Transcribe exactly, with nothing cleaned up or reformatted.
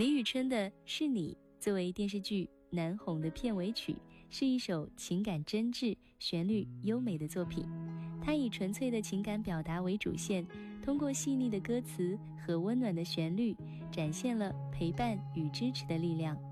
李宇春的《是你》作为电视剧《难红》的片尾曲，是一首情感真挚、旋律优美的作品。它以纯粹的情感表达为主线，通过细腻的歌词和温暖的旋律，展现了陪伴与支持的力量。